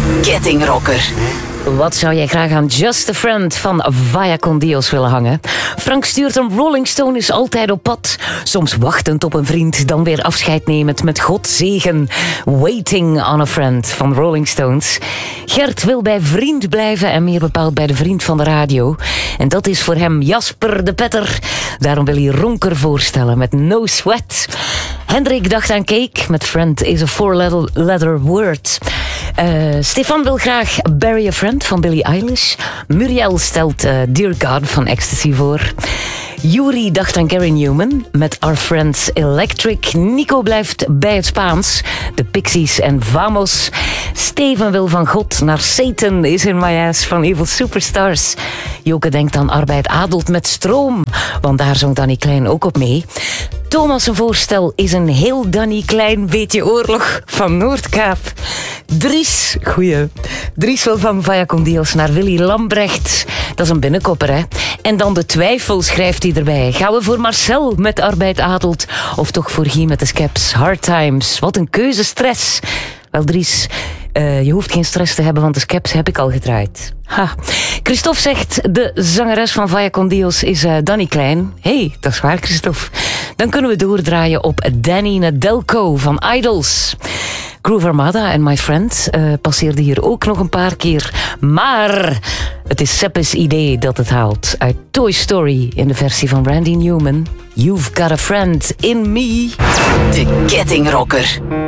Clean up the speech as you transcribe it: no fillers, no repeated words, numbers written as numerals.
Kettingrocker. Wat zou jij graag aan Just a Friend van Vaya con Dios willen hangen? Frank stuurt een Rolling Stone is altijd op pad. Soms wachtend op een vriend, dan weer afscheid nemend met God zegen. Waiting on a Friend van Rolling Stones. Gert wil bij vriend blijven en meer bepaald bij de vriend van de radio. En dat is voor hem Jasper de Petter. Daarom wil hij Ronker voorstellen met No Sweat. Hendrik dacht aan cake met Friend is a four-letter word. Stefan wil graag Bury a Friend van Billie Eilish. Muriel stelt Dear God van Ecstasy voor. Yuri dacht aan Gary Newman met Our Friends Electric. Nico blijft bij het Spaans. De Pixies en Vamos. Steven wil van God naar Satan is in my ass van Evil Superstars. Joke denkt aan Arbeid Adelt met Stroom, want daar zong Danny Klein ook op mee. Thomas' voorstel is een heel Danny Klein beetje oorlog van Noordkaap. Dries, goeie. Dries wil van Vaya con Dios naar Willy Lambrecht. Dat is een binnenkopper, hè. En dan de twijfel schrijft hij erbij. Gaan we voor Marcel met Arbeid Adelt of toch voor Guy met de Skeps? Hard Times. Wat een keuzestress. Wel, Dries, je hoeft geen stress te hebben, want de Skeps heb ik al gedraaid. Ha. Christophe zegt, de zangeres van Vaya con Dios is Danny Klein. Hey, dat is waar, Christophe. Dan kunnen we doordraaien op Danny Nadelko van Idols. Groove Armada en My Friend passeerde hier ook nog een paar keer. Maar het is Seppes idee dat het haalt. Uit Toy Story in de versie van Randy Newman. You've got a friend in me. De Kettingrocker.